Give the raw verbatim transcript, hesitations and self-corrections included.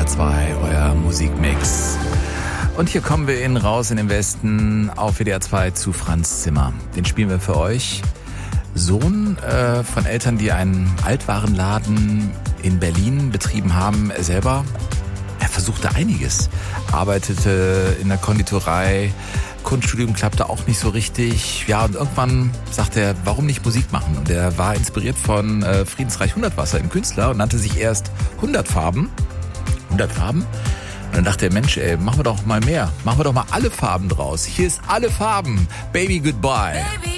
zwei, euer Musikmix. Und hier kommen wir in Raus in den Westen auf W D R zwei zu Franz Zimmer. Den spielen wir für euch. Sohn äh, von Eltern, die einen Altwarenladen in Berlin betrieben haben. Er selber, er versuchte einiges. Arbeitete in der Konditorei. Kunststudium klappte auch nicht so richtig. Ja, und irgendwann sagte er, warum nicht Musik machen? Und er war inspiriert von äh, Friedensreich Hundertwasser, ein Künstler, und nannte sich erst hundert Farben. hundert Farben? Und dann dachte er, Mensch, ey, machen wir doch mal mehr. Machen wir doch mal alle Farben draus. Hier ist alle Farben. Baby, goodbye. Baby.